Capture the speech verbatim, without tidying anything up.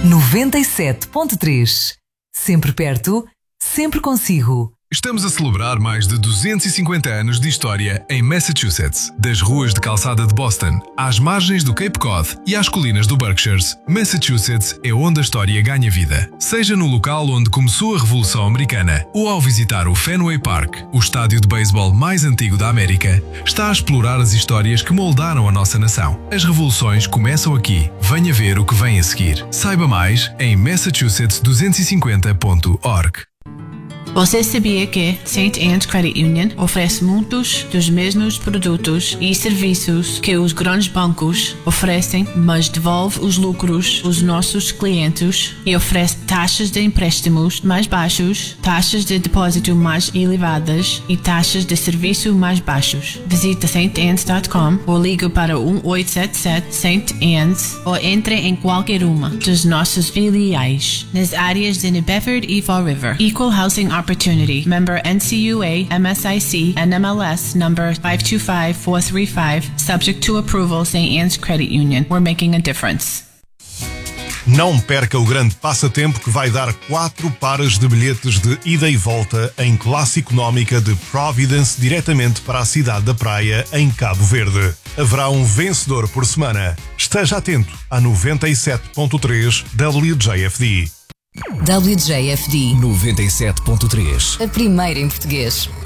noventa e sete ponto três. Sempre perto, sempre consigo. Estamos a celebrar mais de duzentos e cinquenta anos de história em Massachusetts. Das ruas de calçada de Boston, às margens do Cape Cod e às colinas do Berkshires, Massachusetts é onde a história ganha vida. Seja no local onde começou a Revolução Americana ou ao visitar o Fenway Park, o estádio de beisebol mais antigo da América, está a explorar as histórias que moldaram a nossa nação. As revoluções começam aqui. Venha ver o que vem a seguir. Saiba mais em massachusetts duzentos e cinquenta ponto org. Você sabia que Saint Anne's Credit Union oferece muitos dos mesmos produtos e serviços que os grandes bancos oferecem, mas devolve os lucros aos nossos clientes e oferece taxas de empréstimos mais baixos, taxas de depósito mais elevadas e taxas de serviço mais baixos? Visite saint annes ponto com ou ligue para um oito sete sete Saint Anne's ou entre em qualquer uma dos nossos filiais nas áreas de New Bedford e Fall River. Equal Housing Opportunity. Member N C U A, M S I C, N M L S number five two five four three five. Subject to approval, Saint Anne's Credit Union. We're making a difference. Não perca o grande passatempo que vai dar quatro pares de bilhetes de ida e volta em classe económica de Providence diretamente para a cidade da praia em Cabo Verde. Haverá um vencedor por semana. Esteja atento a noventa e sete ponto três W J F D. W J F D noventa e sete ponto três. A primeira em português.